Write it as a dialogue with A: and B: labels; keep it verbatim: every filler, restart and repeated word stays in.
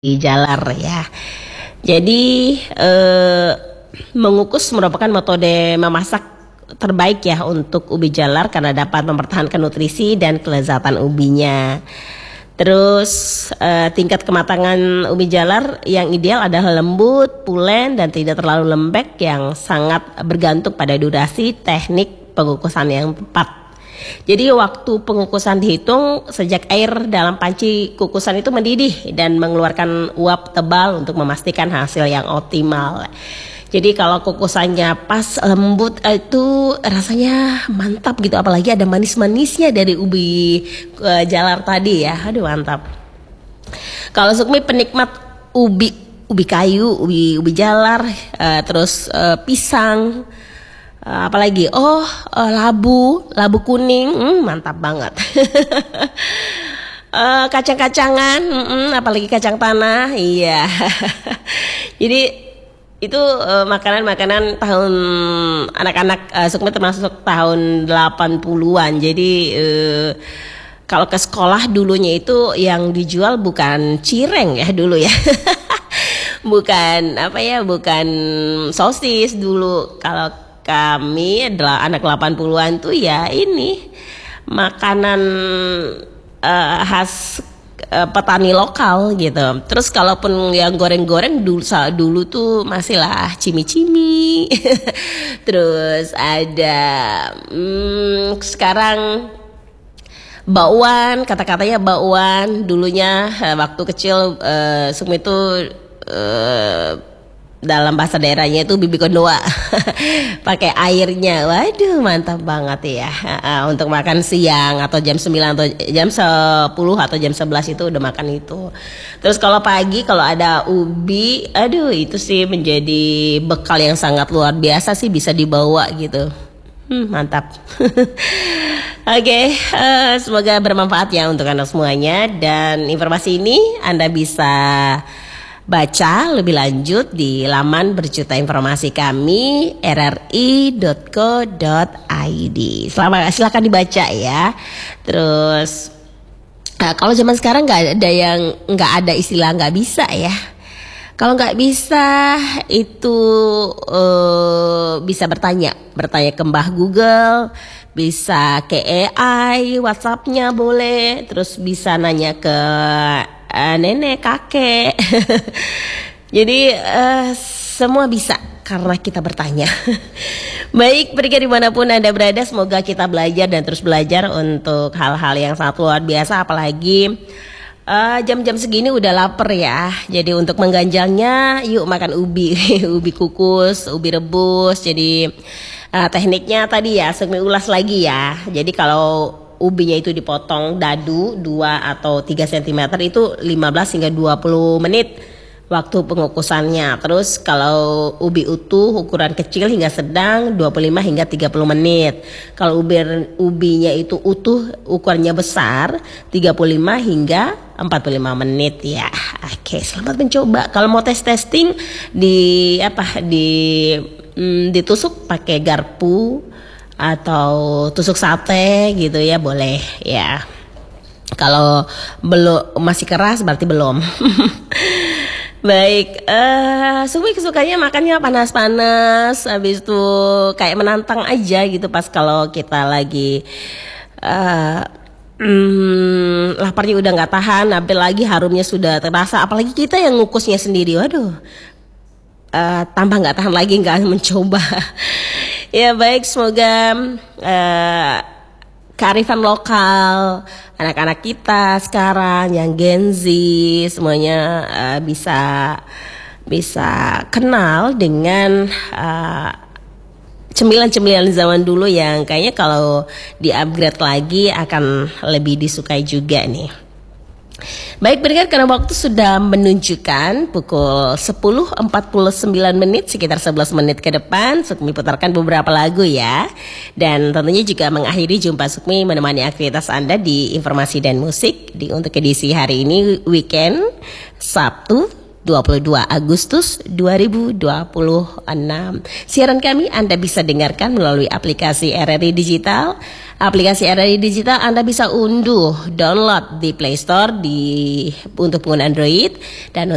A: Di jalar ya. Jadi eh, mengukus merupakan metode memasak terbaik ya untuk ubi jalar karena dapat mempertahankan nutrisi dan kelezatan ubinya. Terus eh, tingkat kematangan ubi jalar yang ideal adalah lembut, pulen dan tidak terlalu lembek yang sangat bergantung pada durasi teknik pengukusan yang tepat. Jadi waktu pengukusan dihitung sejak air dalam panci kukusan itu mendidih dan mengeluarkan uap tebal untuk memastikan hasil yang optimal. Jadi kalau kukusannya pas lembut itu rasanya mantap gitu, apalagi ada manis-manisnya dari ubi uh, jalar tadi ya. Aduh mantap. Kalau Sukmi penikmat ubi ubi kayu, ubi ubi jalar, uh, terus uh, pisang. Uh, apalagi oh uh, labu labu kuning, hmm, mantap banget. uh, kacang-kacangan, mm, apalagi kacang tanah, iya. Jadi itu uh, makanan-makanan tahun anak-anak uh, Sukmi termasuk tahun delapan puluhan. Jadi uh, kalau ke sekolah dulunya itu yang dijual bukan cireng ya dulu ya. Bukan apa ya, bukan sosis dulu. Kalau kami adalah anak delapan puluhan tuh ya ini makanan uh, khas uh, petani lokal gitu. Terus kalaupun yang goreng-goreng dulu dulu tuh masih lah cimi-cimi. Terus ada hmm, sekarang bakwan, kata-katanya bakwan. Dulunya uh, waktu kecil uh, Sukmi itu uh, dalam bahasa daerahnya itu bibi kondoa. Pakai airnya. Waduh mantap banget ya. Uh, untuk makan siang atau jam sembilan atau jam sepuluh atau jam sebelas itu udah makan itu. Terus kalau pagi kalau ada ubi, aduh itu sih menjadi bekal yang sangat luar biasa sih, bisa dibawa gitu. Hmm, mantap. Oke, okay, uh, semoga bermanfaat ya untuk Anda semuanya, dan informasi ini Anda bisa baca lebih lanjut di laman berjuta informasi kami r r i dot co dot i d. Selamat, silakan dibaca ya. Terus nah, kalau zaman sekarang nggak ada yang nggak ada istilah nggak bisa ya. Kalau nggak bisa itu uh, bisa bertanya, bertanya ke Mbah Google, bisa ke A I, WhatsApp-nya boleh, terus bisa nanya ke uh, nenek, kakek. Jadi uh, semua bisa karena kita bertanya. Baik, pergi dimanapun Anda berada, semoga kita belajar dan terus belajar untuk hal-hal yang sangat luar biasa, apalagi Uh, jam-jam segini udah lapar ya. Jadi untuk mengganjalnya yuk makan ubi. Ubi kukus, ubi rebus. Jadi uh, tekniknya tadi ya Sukmi ulas lagi ya. Jadi kalau ubinya itu dipotong dadu dua atau tiga sentimeter itu lima belas hingga dua puluh menit waktu pengukusannya. Terus kalau ubi utuh ukuran kecil hingga sedang dua puluh lima hingga tiga puluh menit. Kalau ubi ubinya itu utuh ukurannya besar tiga puluh lima hingga empat puluh lima menit ya. Oke, selamat mencoba. Kalau mau tes testing di apa di mm, ditusuk pakai garpu atau tusuk sate gitu ya, boleh ya. Kalau belum masih keras berarti belum. Baik, uh, Sukmi kesukanya makannya panas-panas, habis itu kayak menantang aja gitu pas kalau kita lagi uh, hmm, laparnya udah nggak tahan, apalagi harumnya sudah terasa, apalagi kita yang ngukusnya sendiri, waduh, uh, tambah nggak tahan lagi nggak mencoba. Ya baik, semoga uh, kearifan lokal anak-anak kita sekarang yang Gen Z semuanya uh, bisa bisa kenal dengan uh, cemilan-cemilan zaman dulu yang kayaknya kalau di-upgrade lagi akan lebih disukai juga nih. Baik, berikan karena waktu sudah menunjukkan pukul sepuluh empat puluh sembilan menit, sekitar sebelas menit ke depan Sukmi putarkan beberapa lagu ya. Dan tentunya juga mengakhiri jumpa Sukmi menemani aktivitas Anda di informasi dan musik di untuk edisi hari ini weekend Sabtu dua puluh dua Agustus dua ribu dua puluh enam. Siaran kami Anda bisa dengarkan melalui aplikasi R R I Digital. Aplikasi R R I Digital Anda bisa unduh, download di Play Store di untuk pengguna Android, dan